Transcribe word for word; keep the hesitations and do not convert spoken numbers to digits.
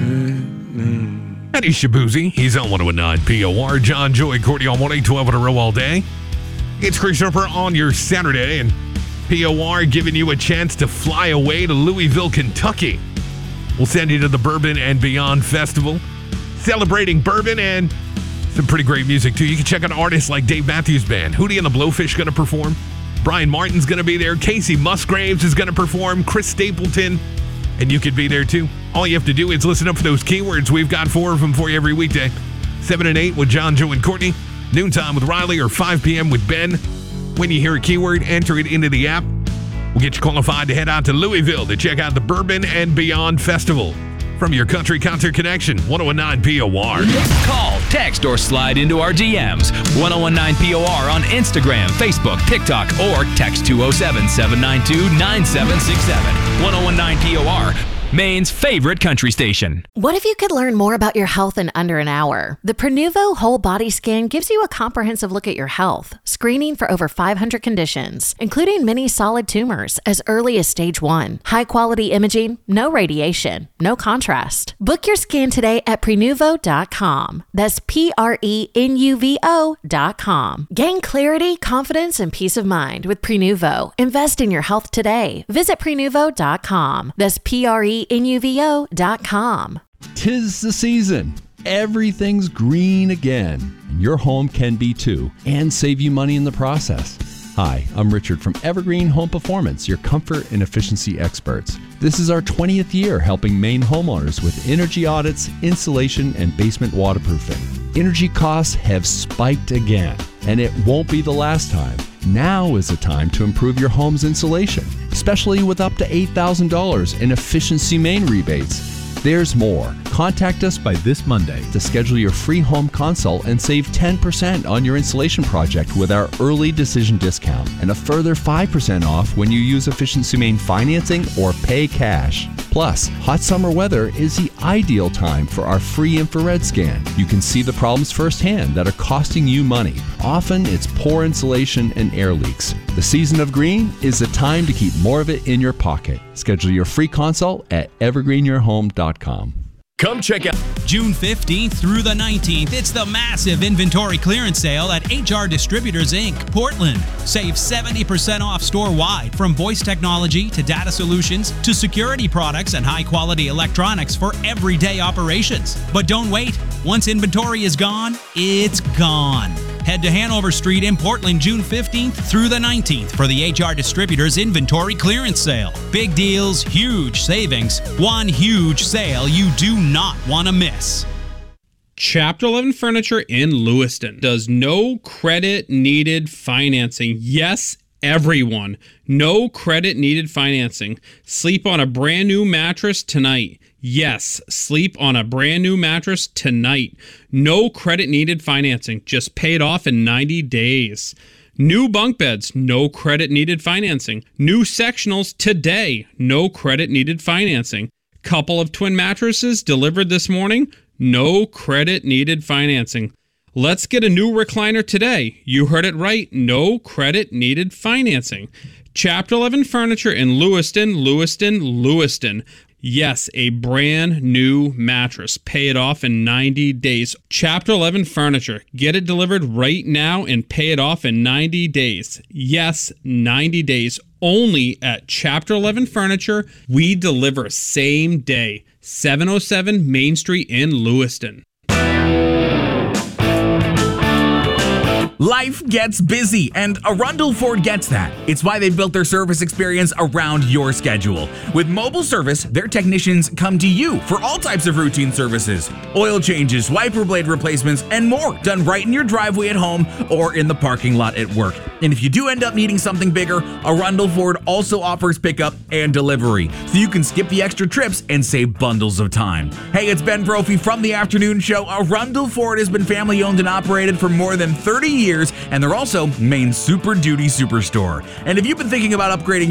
Eddie Shabuzi, he's on one oh nine P O R. John, Joey, Courtney on one eight twelve in a row all day. It's Chris Harper on your Saturday, and P O R giving you a chance to fly away to Louisville, Kentucky. We'll send you to the Bourbon and Beyond Festival, celebrating bourbon and some pretty great music, too. You can check out artists like Dave Matthews Band. Hootie and the Blowfish going to perform. Brian Martin's going to be there. Casey Musgraves is going to perform. Chris Stapleton. And you could be there, too. All you have to do is listen up for those keywords. We've got four of them for you every weekday. seven and eight with John, Joe, and Courtney. Noontime with Riley, or five p.m. with Ben. When you hear a keyword, enter it into the app. We'll get you qualified to head out to Louisville to check out the Bourbon and Beyond Festival. From your Country Concert Connection, one oh nine P O R. Call, text, or slide into our D Ms. ten nineteen P O R on Instagram, Facebook, TikTok, or text two oh seven, seven nine two, nine seven six seven. ten nineteen P O R, Maine's favorite country station. What if you could learn more about your health in under an hour? The Prenuvo Whole Body Scan gives you a comprehensive look at your health, screening for over five hundred conditions, including many solid tumors as early as stage one. High-quality imaging, no radiation, no contrast. Book your scan today at prenuvo dot com. That's P R E N U V O dot com. Gain clarity, confidence, and peace of mind with Prenuvo. Invest in your health today. Visit prenuvo dot com. That's P R E N U V O dot com. 'Tis the season. Everything's green again, and your home can be too, and save you money in the process. Hi, I'm Richard from Evergreen Home Performance, your comfort and efficiency experts. This is our twentieth year helping Maine homeowners with energy audits, insulation, and basement waterproofing. Energy costs have spiked again, and it won't be the last time. Now is the time to improve your home's insulation, especially with up to eight thousand dollars in Efficiency Maine rebates. There's more. Contact us by this Monday to schedule your free home consult and save ten percent on your insulation project with our early decision discount, and a further five percent off when you use Efficiency Maine financing or pay cash. Plus, hot summer weather is the ideal time for our free infrared scan. You can see the problems firsthand that are costing you money. Often it's poor insulation and air leaks. The season of green is the time to keep more of it in your pocket. Schedule your free consult at evergreen your home dot com. Come check out June fifteenth through the nineteenth. It's the massive inventory clearance sale at H R Distributors, Incorporated, Portland. Save seventy percent off store-wide, from voice technology to data solutions to security products and high-quality electronics for everyday operations. But don't wait. Once inventory is gone, it's gone. Head to Hanover Street in Portland June fifteenth through the nineteenth for the H R Distributors Inventory Clearance Sale. Big deals, huge savings, one huge sale you do not want to miss. Chapter eleven Furniture in Lewiston does no credit needed financing. Yes, everyone. No credit needed financing. Sleep on a brand new mattress tonight. Yes, sleep on a brand new mattress tonight. No credit needed financing. Just pay it off in ninety days. New bunk beds, no credit needed financing. New sectionals today, no credit needed financing. Couple of twin mattresses delivered this morning, no credit needed financing. Let's get a new recliner today. You heard it right, no credit needed financing. Chapter eleven Furniture in Lewiston, Lewiston, Lewiston. Yes, a brand new mattress. Pay it off in ninety days. Chapter eleven Furniture. Get it delivered right now and pay it off in ninety days. Yes, ninety days. Only at Chapter eleven Furniture. We deliver same day. seven oh seven Main Street in Lewiston. Life gets busy, and Arundel Ford gets that. It's why they've built their service experience around your schedule. With mobile service, their technicians come to you for all types of routine services. Oil changes, wiper blade replacements, and more, done right in your driveway at home or in the parking lot at work. And if you do end up needing something bigger, Arundel Ford also offers pickup and delivery, so you can skip the extra trips and save bundles of time. Hey, it's Ben Brophy from the Afternoon Show. Arundel Ford has been family owned and operated for more than thirty years, and they're also Maine's Super Duty Superstore. And if you've been thinking about upgrading